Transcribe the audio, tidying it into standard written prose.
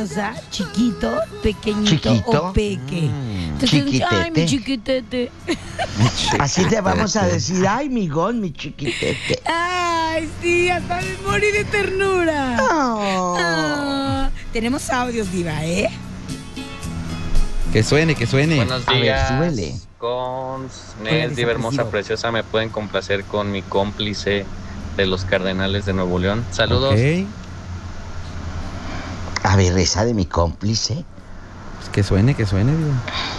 hermosa, chiquito, pequeñito ¿Chiquito? o peque. Entonces, Chiquitete. ay, mi chiquitete. Así te vamos a decir, ay, migón, mi chiquitete. Ay, sí, hasta me morí de ternura. Oh. Ah, tenemos audios, Diva, ¿eh? Que suene, que suene. Buenos A ver, días. súbele. Con Hola, Nel, Diva hermosa, desaparecido. preciosa, me pueden complacer con mi cómplice de los Cardenales de Nuevo León. Saludos. Ok. A ver, esa de mi cómplice. Pues que suene, Diva.